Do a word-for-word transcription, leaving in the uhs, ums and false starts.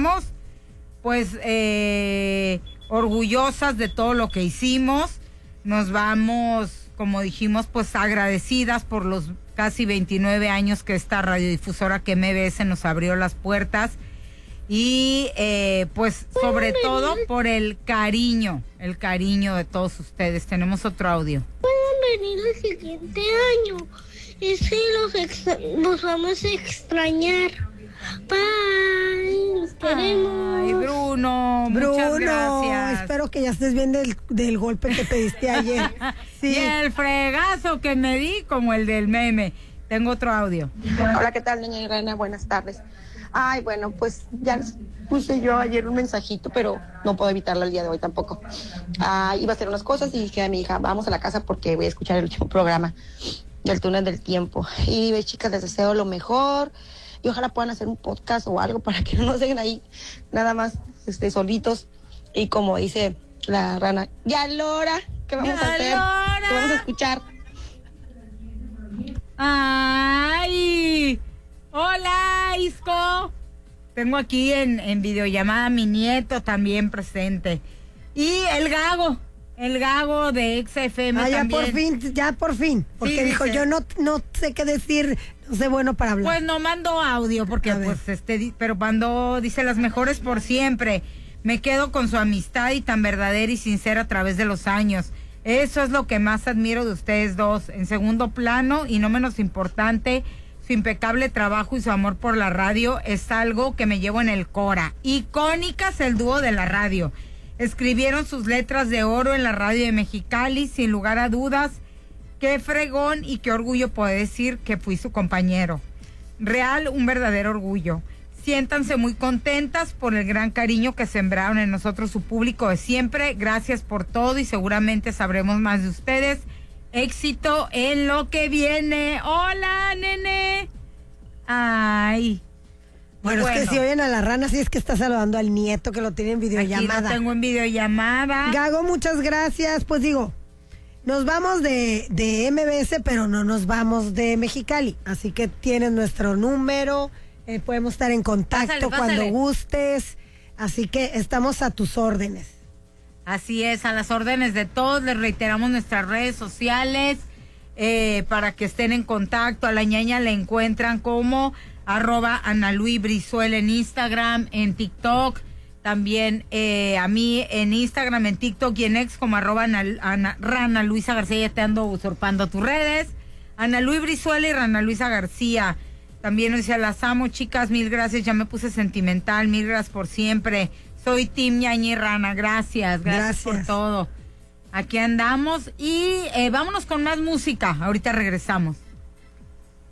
vamos pues eh, orgullosas de todo lo que hicimos. Nos vamos, como dijimos, pues agradecidas por los casi veintinueve años que esta radiodifusora que M B S nos abrió las puertas. Y eh, pues sobre todo por el cariño, el cariño de todos ustedes. Tenemos otro audio. Pueden venir el siguiente año. Y sí, los, extra- los vamos a extrañar. Bye, los queremos. Ay, Bruno, Bruno, muchas gracias. espero que ya estés bien del, del golpe que te diste ayer. Sí. Y el fregazo que me di como el del meme. Tengo otro audio. Hola, ¿qué tal, doña Irene? Buenas tardes. Ay, bueno, pues ya les puse yo ayer un mensajito, pero no puedo evitarlo el día de hoy tampoco. Ah, iba a hacer unas cosas y dije a mi hija, vamos a la casa porque voy a escuchar el último programa del túnel del tiempo. Y chicas, les deseo lo mejor y ojalá puedan hacer un podcast o algo para que no nos dejen ahí nada más este, solitos. Y como dice la rana, ya Lora, ¿qué vamos a hacer? Lora. ¿Qué vamos a escuchar? ¡Ay! ¡Hola, Isco! Tengo aquí en, en videollamada a mi nieto también presente. Y el Gago, el Gago de X F M Ah, ya también. por fin, ya por fin. Porque Sí, dijo, dice. yo no, no sé qué decir, no sé bueno para hablar. Pues no mandó audio, porque A ver. pues este, di- pero mandó, dice, las mejores por siempre. Me quedo con su amistad y tan verdadera y sincera a través de los años. Eso es lo que más admiro de ustedes dos. En segundo plano, y no menos importante, su impecable trabajo y su amor por la radio es algo que me llevo en el cora. Icónicas el dúo de la radio. Escribieron sus letras de oro en la radio de Mexicali, sin lugar a dudas. Qué fregón y qué orgullo poder decir que fui su compañero. Real, un verdadero orgullo. Siéntanse muy contentas por el gran cariño que sembraron en nosotros su público de siempre. Gracias por todo y seguramente sabremos más de ustedes. Éxito en lo que viene. Hola, nene. Ay. bueno, es que si oyen a la rana, sí es que está saludando al nieto que lo tiene en Aquí videollamada. lo tengo en videollamada. Gago, muchas gracias. Pues digo, nos vamos de, de M B S, pero no nos vamos de Mexicali. Así que tienes nuestro número, eh, podemos estar en contacto Pásale, pásale. cuando gustes. Así que estamos a tus órdenes. Así es, a las órdenes de todos. Les reiteramos nuestras redes sociales eh, para que estén en contacto. A la ñaña le encuentran como arroba Ana Luis Brizuela en Instagram, en TikTok. También eh, a mí en Instagram, en TikTok y en X como arroba Ana, Ana, Rana Luisa García. Ya te ando usurpando tus redes. Ana Luis Brizuela y Rana Luisa García. También nos dice, las amo, chicas, mil gracias. Ya me puse sentimental, mil gracias por siempre. Soy Team Ñaña y Rana, gracias, gracias, Gracias. por todo. Aquí andamos y eh, vámonos con más música. Ahorita regresamos.